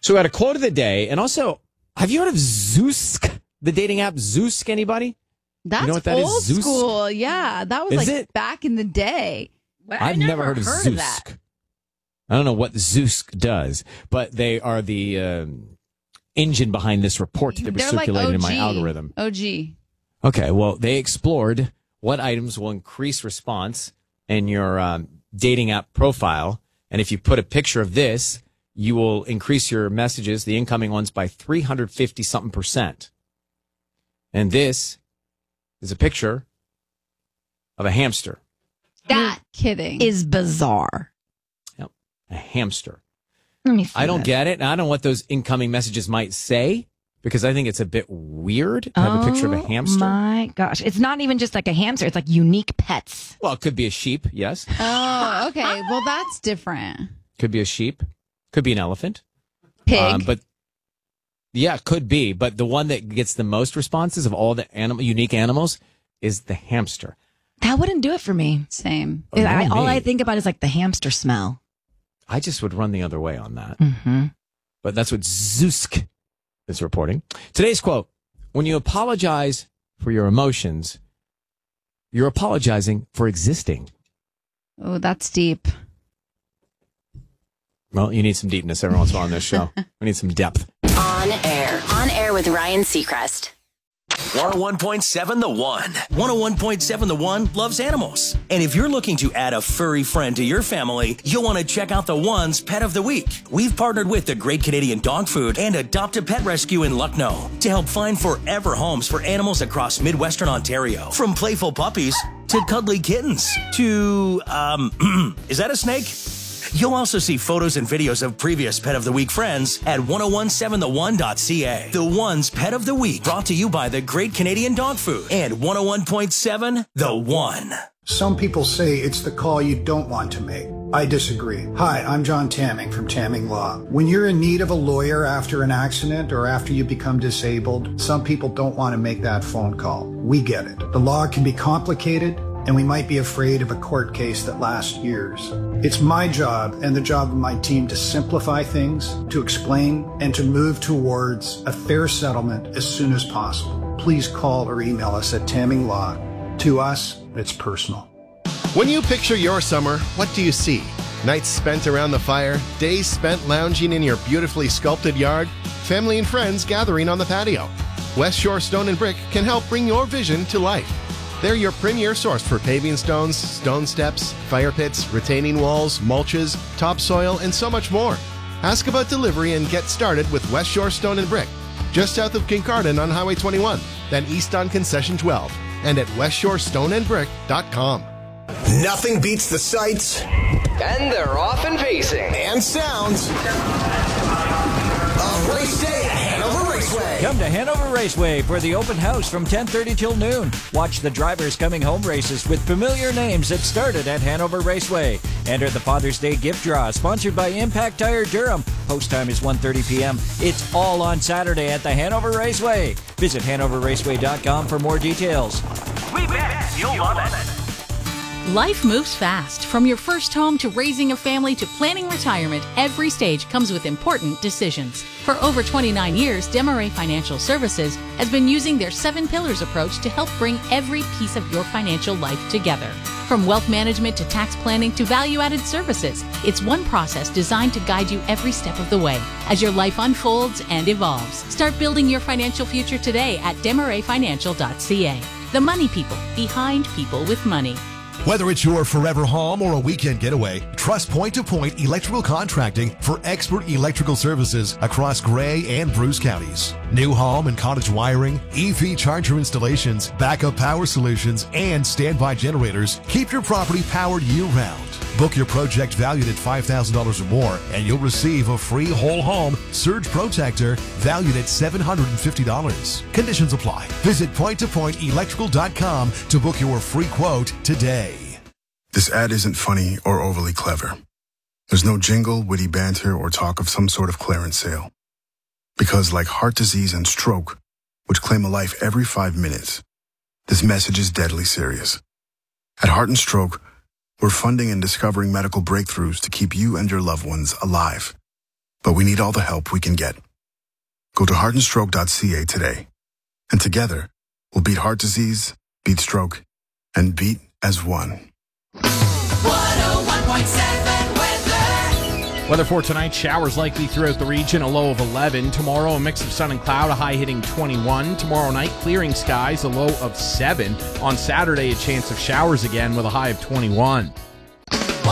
So we had a quote of the day, and also, have you heard of Zoosk, the dating app Zoosk? Anybody? That's you know what that old is? Zoosk? school. Yeah, that was back in the day. I've never heard of Zoosk. That. I don't know what Zoosk does, but they are the engine behind this report that was circulated in my algorithm. OG. Okay, well, they explored what items will increase response in your dating app profile. And if you put a picture of this, you will increase your messages, the incoming ones, by 350-something%. And this is a picture of a hamster. That kidding is bizarre. Yep, a hamster. Let me see I don't get it. And I don't know what those incoming messages might say, because I think it's a bit weird to have a picture of a hamster. Oh my gosh. It's not even just like a hamster. It's like unique pets. Well, it could be a sheep, yes. Oh, okay. Well, that's different. Could be a sheep. Could be an elephant. Pig. But yeah, could be. But the one that gets the most responses of all the unique animals is the hamster. That wouldn't do it for me. Same. Oh, all I think about is like the hamster smell. I just would run the other way on that. Mm-hmm. But that's what Zoosk is reporting. Today's quote: when you apologize for your emotions, you're apologizing for existing. Oh, that's deep. Well, you need some deepness every once in a while on this show. We need some depth. On air with Ryan Seacrest. 101.7 The One. 101.7 The One loves animals. And if you're looking to add a furry friend to your family, you'll want to check out The One's Pet of the Week. We've partnered with the Great Canadian Dog Food and Adopt a Pet Rescue in Lucknow to help find forever homes for animals across Midwestern Ontario. From playful puppies to cuddly kittens to, is that a snake? You'll also see photos and videos of previous Pet of the Week friends at 1017thone.ca. The One's Pet of the Week, brought to you by the Great Canadian Dog Food and 101.7 The One. Some people say it's the call you don't want to make. I disagree. Hi, I'm John Tamming from Tamming Law. When you're in need of a lawyer after an accident or after you become disabled, some people don't want to make that phone call. We get it. The law can be complicated, and we might be afraid of a court case that lasts years. It's my job and the job of my team to simplify things, to explain, and to move towards a fair settlement as soon as possible. Please call or email us at Tamming Law. To us, it's personal. When you picture your summer, what do you see? Nights spent around the fire, days spent lounging in your beautifully sculpted yard, family and friends gathering on the patio. West Shore Stone and Brick can help bring your vision to life. They're your premier source for paving stones, stone steps, fire pits, retaining walls, mulches, topsoil, and so much more. Ask about delivery and get started with West Shore Stone and Brick, just south of Kincardine on Highway 21, then east on Concession 12, and at westshorestoneandbrick.com. Nothing beats the sights, and they're often pacing, and sounds of race day at Hanover Raceway. Come to Hanover Raceway for the open house from 10:30 till noon. Watch the drivers coming home races with familiar names that started at Hanover Raceway. Enter the Father's Day gift draw, sponsored by Impact Tire Durham. Post time is 1:30 p.m. It's all on Saturday at the Hanover Raceway. Visit HanoverRaceway.com for more details. We bet you'll love it. Life moves fast. From your first home to raising a family to planning retirement, every stage comes with important decisions. For over 29 years, Desmarais Financial Services has been using their 7 pillars approach to help bring every piece of your financial life together. From wealth management to tax planning to value-added services, it's one process designed to guide you every step of the way as your life unfolds and evolves. Start building your financial future today at Desmarais.ca. The money people behind people with money. Whether it's your forever home or a weekend getaway, trust Point-to-Point Electrical Contracting for expert electrical services across Gray and Bruce counties. New home and cottage wiring, EV charger installations, backup power solutions, and standby generators keep your property powered year-round. Book your project valued at $5,000 or more, and you'll receive a free whole home surge protector valued at $750. Conditions apply. Visit pointtopointelectrical.com to book your free quote today. This ad isn't funny or overly clever. There's no jingle, witty banter, or talk of some sort of clearance sale. Because like heart disease and stroke, which claim a life every 5 minutes, this message is deadly serious. At Heart and Stroke, we're funding and discovering medical breakthroughs to keep you and your loved ones alive. but we need all the help we can get. Go to heartandstroke.ca today. And together, we'll beat heart disease, beat stroke, and beat as one. 101.7 weather. Weather for tonight, showers likely throughout the region, a low of 11. Tomorrow, a mix of sun and cloud, a high hitting 21. Tomorrow night, clearing skies, a low of 7. On Saturday, a chance of showers again with a high of 21.